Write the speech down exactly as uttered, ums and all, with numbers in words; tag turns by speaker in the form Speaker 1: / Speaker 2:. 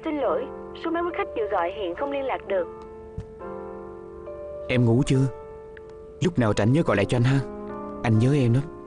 Speaker 1: Xin lỗi, số mấy quý khách vừa gọi hiện không liên lạc được.
Speaker 2: Em ngủ chưa? Lúc nào rảnh nhớ gọi lại cho anh ha. Anh nhớ em lắm.